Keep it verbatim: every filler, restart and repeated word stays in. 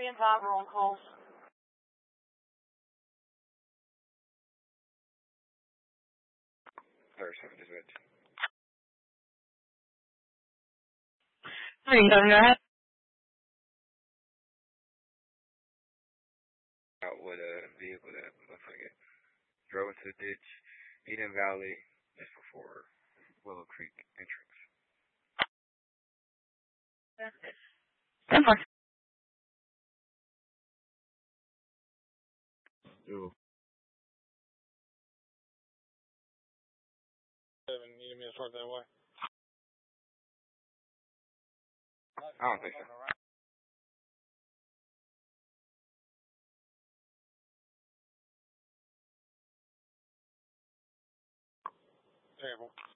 three and five are on calls. thirty-seven dispatch. Hey, go ahead. Out with a vehicle that looks like it drove into the ditch, Eden Valley, just before Willow Creek entrance. ten four. Ooh. Seven, need me to start that way? I don't think so. Terrible.